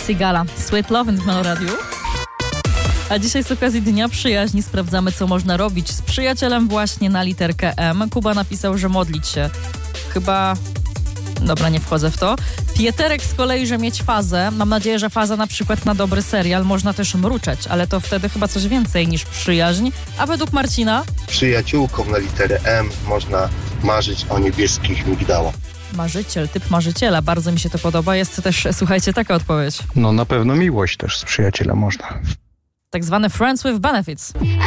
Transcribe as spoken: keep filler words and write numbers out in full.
Sigala. Sweet Lovin' w Meloradiu. A dzisiaj z okazji Dnia Przyjaźni sprawdzamy, co można robić z przyjacielem właśnie na literkę M. Kuba napisał, że modlić się. Chyba... Dobra, nie wchodzę w to. Pieterek z kolei, że mieć fazę. Mam nadzieję, że faza na przykład na dobry serial. Można też mruczeć, ale to wtedy chyba coś więcej niż przyjaźń. A według Marcina? Przyjaciółkom na literę M można marzyć o niebieskich migdałach. Marzyciel, typ marzyciela. Bardzo mi się to podoba. Jest też, słuchajcie, taka odpowiedź. No na pewno miłość też z przyjacielem można. Tak zwane friends with benefits.